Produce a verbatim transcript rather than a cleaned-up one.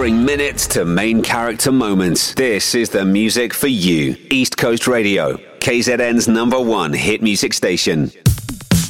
Scoring minutes to main character moments. This is the music for you. East Coast Radio, K Z N's number one hit music station.